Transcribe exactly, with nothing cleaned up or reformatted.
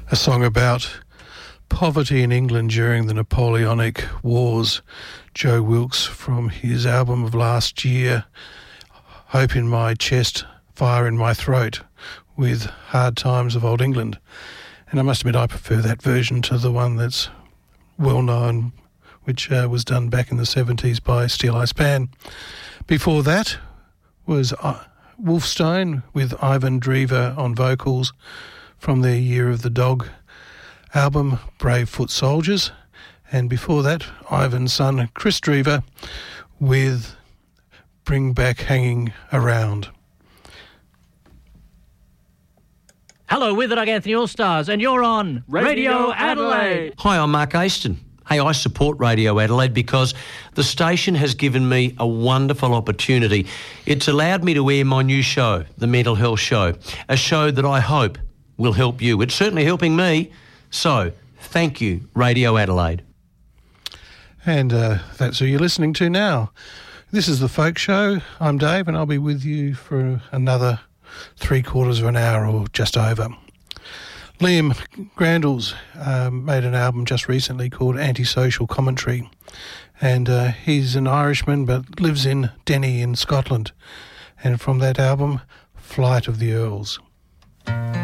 a song about poverty in England during the Napoleonic Wars. Joe Wilkes from his album of last year, Hope in My Chest, Fire in My Throat, with Hard Times of Old England. And I must admit I prefer that version to the one that's well known, which uh, was done back in the seventies by Steel Eye Span. Before that was uh, Wolfstone with Ivan Drever on vocals from their Year of the Dog album, Brave Foot Soldiers. And before that, Ivan's son, Chris Drever, with Bring Back Hanging Around. Hello, we're the Doug Anthony All-Stars, and you're on Radio, Radio Adelaide. Hi, I'm Mark Aston. Hey, I support Radio Adelaide because the station has given me a wonderful opportunity. It's allowed me to air my new show, The Mental Health Show, a show that I hope will help you. It's certainly helping me. So, thank you, Radio Adelaide. And uh, that's who you're listening to now. This is The Folk Show. I'm Dave, and I'll be with you for another three quarters of an hour or just over. Liam Grandles um, made an album just recently called Antisocial Commentary, and uh, he's an Irishman but lives in Denny in Scotland. And from that album, Flight of the Earls.